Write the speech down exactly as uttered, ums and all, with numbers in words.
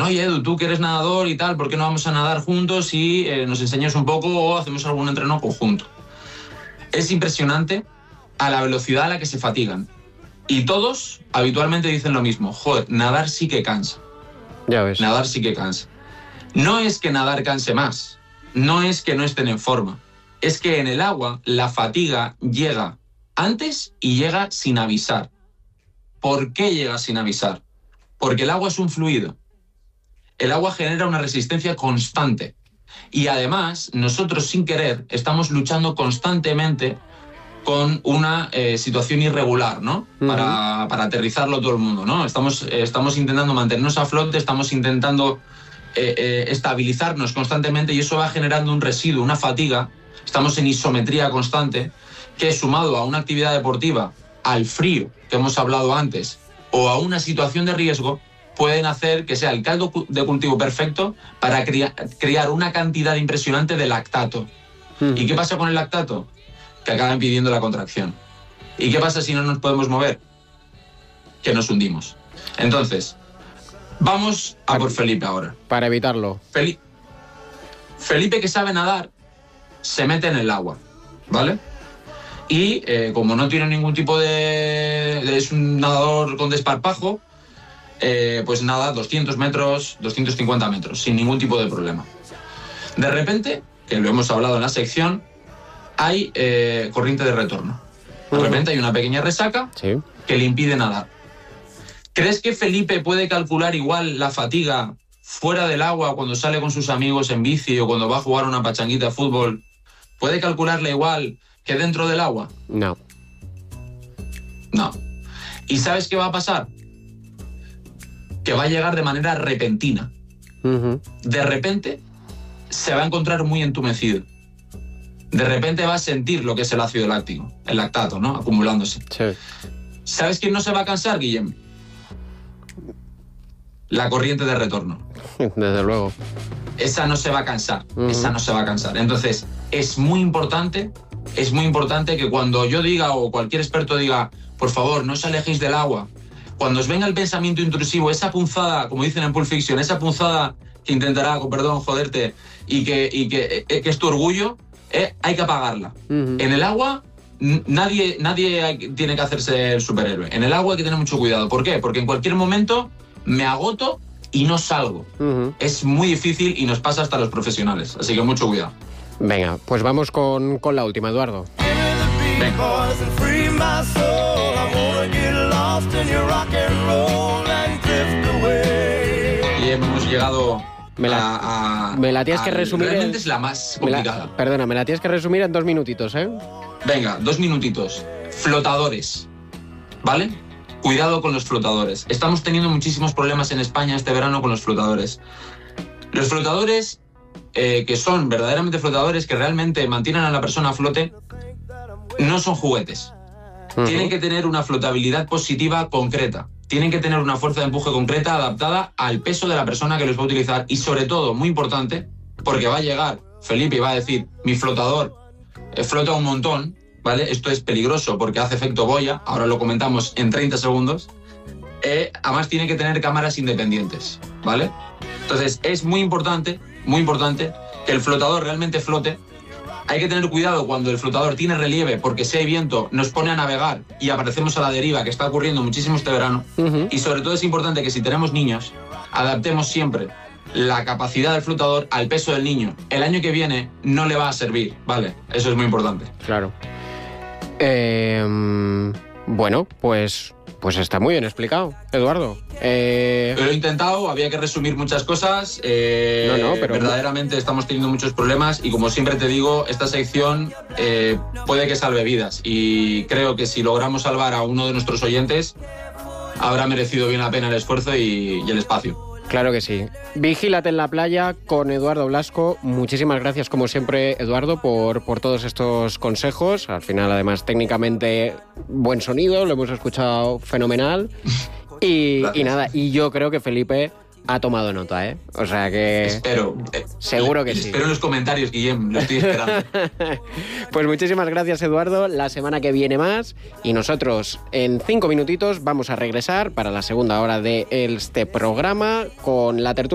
oye Edu, tú que eres nadador y tal, ¿por qué no vamos a nadar juntos y eh, nos enseñas un poco o hacemos algún entreno conjunto? Es impresionante a la velocidad a la que se fatigan. Y todos habitualmente dicen lo mismo, joder, nadar sí que cansa. Ya ves. Nadar sí que cansa. No es que nadar canse más, no es que no estén en forma, es que en el agua la fatiga llega antes y llega sin avisar. ¿Por qué llega sin avisar? Porque el agua es un fluido. El agua genera una resistencia constante. Y además, nosotros sin querer estamos luchando constantemente con una eh, situación irregular, ¿no? Uh-huh. Para, para aterrizarlo todo el mundo, ¿no? Estamos, eh, estamos intentando mantenernos a flote, estamos intentando eh, eh, estabilizarnos constantemente y eso va generando un residuo, una fatiga. Estamos en isometría constante que, sumado a una actividad deportiva, al frío que hemos hablado antes o a una situación de riesgo, pueden hacer que sea el caldo de cultivo perfecto para cria- crear una cantidad impresionante de lactato. Uh-huh. ¿Y qué pasa con el lactato? Que acaba impidiendo la contracción. ¿Y qué pasa si no nos podemos mover? Que nos hundimos. Entonces, vamos a por Felipe ahora. Para evitarlo. Feli- Felipe, que sabe nadar, se mete en el agua, ¿vale? Y eh, como no tiene ningún tipo de... es un nadador con desparpajo, eh, pues nada, doscientos metros, doscientos cincuenta metros, sin ningún tipo de problema. De repente, que lo hemos hablado en la sección, hay eh, corriente de retorno. De repente hay una pequeña resaca sí. que le impide nadar. ¿Crees que Felipe puede calcular igual la fatiga fuera del agua cuando sale con sus amigos en bici o cuando va a jugar una pachanguita de fútbol? ¿Puede calcularla igual que dentro del agua? No. No. ¿Y sabes qué va a pasar? Que va a llegar de manera repentina. Uh-huh. De repente se va a encontrar muy entumecido. De repente va a sentir lo que es el ácido láctico, el lactato, ¿no? Acumulándose. Sí. ¿Sabes quién no se va a cansar, Guillem? La corriente de retorno. Desde luego. Esa no se va a cansar, uh-huh. esa no se va a cansar. Entonces, es muy importante, es muy importante que cuando yo diga o cualquier experto diga, por favor, no os alejéis del agua, cuando os venga el pensamiento intrusivo, esa punzada, como dicen en Pulp Fiction, esa punzada que intentará, con perdón, joderte, y que, y que, eh, que es tu orgullo, eh, hay que apagarla. Uh-huh. En el agua, n- nadie, nadie hay, tiene que hacerse el superhéroe. En el agua hay que tener mucho cuidado. ¿Por qué? Porque en cualquier momento me agoto y no salgo. Uh-huh. Es muy difícil y nos pasa hasta a los profesionales. Así que mucho cuidado. Venga, pues vamos con, con la última, Eduardo. Venga. Y hemos llegado me la, a, a, me la tienes que resumir. Realmente en, es la más complicada. La, perdona, me la tienes que resumir en dos minutitos, ¿eh? Venga, dos minutitos. Flotadores, ¿vale? Cuidado con los flotadores. Estamos teniendo muchísimos problemas en España este verano con los flotadores. Los flotadores, eh, que son verdaderamente flotadores, que realmente mantienen a la persona a flote, no son juguetes. Uh-huh. Tienen que tener una flotabilidad positiva concreta. Tienen que tener una fuerza de empuje concreta adaptada al peso de la persona que los va a utilizar. Y sobre todo, muy importante, porque va a llegar Felipe y va a decir, mi flotador eh, flota un montón, ¿vale? Esto es peligroso porque hace efecto boya, ahora lo comentamos en treinta segundos. Eh, además tiene que tener cámaras independientes, ¿vale? Entonces es muy importante, muy importante que el flotador realmente flote. Hay que tener cuidado cuando el flotador tiene relieve, porque si hay viento nos pone a navegar y aparecemos a la deriva, que está ocurriendo muchísimo este verano. Uh-huh. Y sobre todo es importante que si tenemos niños, adaptemos siempre la capacidad del flotador al peso del niño. El año que viene no le va a servir, ¿vale? Eso es muy importante. Claro. Eh, bueno, pues, pues está muy bien explicado, Eduardo. Eh... Lo he intentado, había que resumir muchas cosas. Eh, no, no, pero... Verdaderamente estamos teniendo muchos problemas y como siempre te digo, esta sección eh, puede que salve vidas. Y creo que si logramos salvar a uno de nuestros oyentes, habrá merecido bien la pena el esfuerzo y, y el espacio. Claro que sí. Vigílate en la playa con Eduardo Blasco. Muchísimas gracias, como siempre, Eduardo, por, por todos estos consejos. Al final, además, técnicamente, buen sonido, lo hemos escuchado fenomenal. Y, y nada, y yo creo que Felipe ha tomado nota, ¿eh? O sea que... Espero. Seguro que sí. Espero en los comentarios, Guillem, lo estoy esperando. Pues muchísimas gracias, Eduardo. La semana que viene más. Y nosotros, en cinco minutitos, vamos a regresar para la segunda hora de este programa con la tertulia